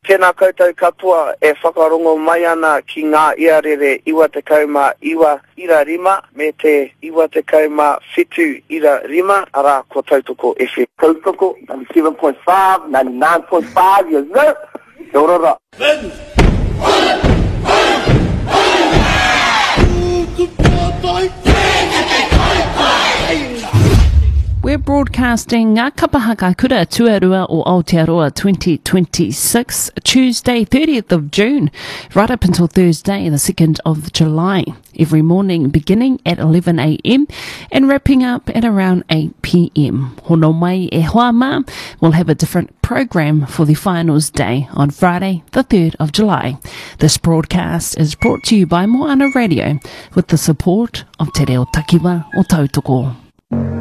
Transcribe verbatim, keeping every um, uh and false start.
Tēnā koutou katoa e whakarongo mai ana ki ngā iarere iwa te kauma iwa ira rima me te iwa te kauma whitu ira rima ara ko Tautoko F M. Tautoko ninety-seven point five, ninety-nine point five, yes sir. Kia ora. We're broadcasting Ngā Kapahaka Kura Tuarua o Aotearoa twenty twenty-six, Tuesday thirtieth of June, right up until Thursday the second of July, every morning beginning at eleven a m and wrapping up at around eight p m. Hono mai e hoa ma, we'll have a different program for the finals day on Friday the third of July. This broadcast is brought to you by Moana Radio with the support of Te Reo Takiwa o Tautoko.